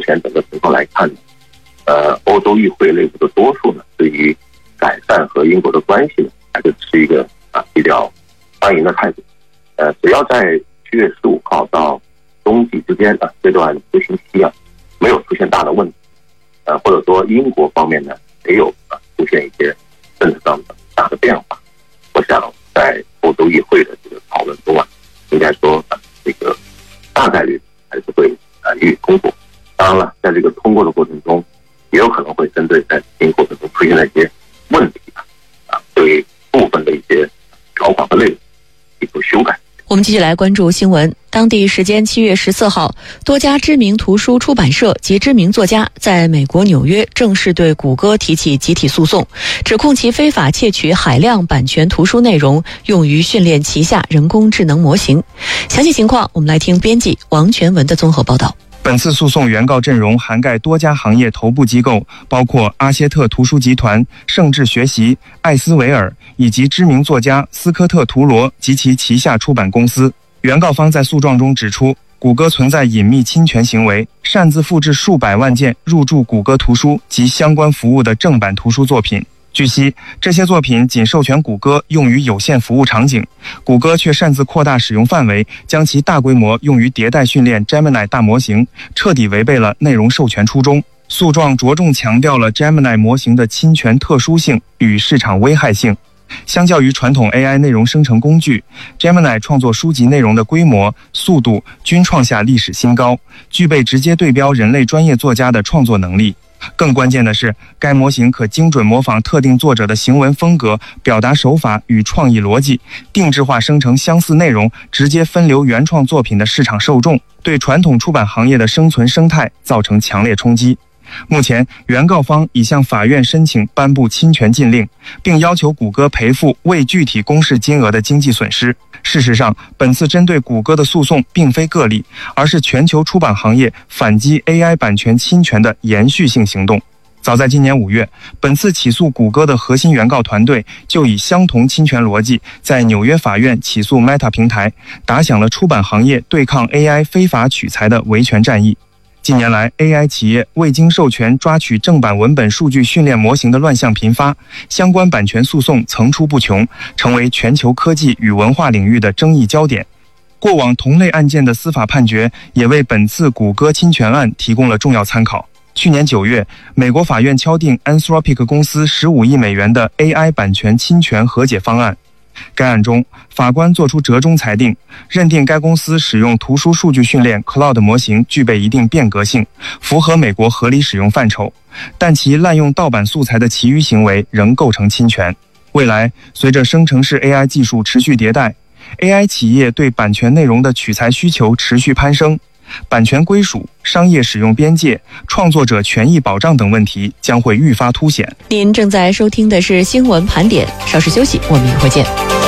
前整个情况来看呢，欧洲议会内部的多数呢，对于改善和英国的关系呢，还是持一个比较欢迎的态度。只要在7月15号到冬季之间这段执行期没有出现大的问题，或者说英国方面呢没有出现一些政治上的大的变化，我想在欧洲议会的这个讨论中应该说这个大概率还是会予以通过。当然了，在这个通过的过程中，也有可能会针对在执行过程中出现的一些问题对部分的一些条款和内容提出修改。 我们继续来关注新闻。当地时间7月14号，多家知名图书出版社及知名作家在美国纽约正式对谷歌提起集体诉讼，指控其非法窃取海量版权图书内容，用于训练旗下人工智能模型。详细情况，我们来听编辑王全文的综合报道。 本次诉讼原告阵容涵盖多家行业头部机构，包括阿歇特图书集团、盛智学习、艾斯维尔以及知名作家斯科特·图罗及其旗下出版公司。原告方在诉状中指出，谷歌存在隐秘侵权行为，擅自复制数百万件入驻谷歌图书及相关服务的正版图书作品。据悉，这些作品仅授权谷歌用于有限服务场景，谷歌却擅自扩大使用范围，将其大规模用于迭代训练 Gemini 大模型，彻底违背了内容授权初衷。诉状着重强调了 Gemini 模型的侵权特殊性与市场危害性。相较于传统 AI 内容生成工具， Gemini 创作书籍内容的规模、速度均创下历史新高，具备直接对标人类专业作家的创作能力。更关键的是，该模型可精准模仿特定作者的行文风格、表达手法与创意逻辑，定制化生成相似内容，直接分流原创作品的市场受众，对传统出版行业的生存生态造成强烈冲击。目前，原告方已向法院申请颁布侵权禁令，并要求谷歌赔付未具体公示金额的经济损失。事实上，本次针对谷歌的诉讼并非个例，而是全球出版行业反击 AI 版权侵权的延续性行动。早在今年5月，本次起诉谷歌的核心原告团队就以相同侵权逻辑，在纽约法院起诉 Meta 平台，打响了出版行业对抗 AI 非法取材的维权战役。近年来 ，AI 企业未经授权抓取正版文本数据训练模型的乱象频发，相关版权诉讼层出不穷，成为全球科技与文化领域的争议焦点。过往同类案件的司法判决也为本次谷歌侵权案提供了重要参考。去年9月，美国法院敲定 Anthropic 公司15亿美元的 AI 版权侵权和解方案。该案中，法官作出折中裁定，认定该公司使用图书数据训练 Cloud 模型具备一定变革性，符合美国合理使用范畴，但其滥用盗版素材的其余行为仍构成侵权。未来，随着生成式 AI 技术持续迭代， AI 企业对版权内容的取材需求持续攀升，版权归属、商业使用边界、创作者权益保障等问题将会愈发凸显。 您正在收听的是新闻盘点，稍事休息，我们一会见。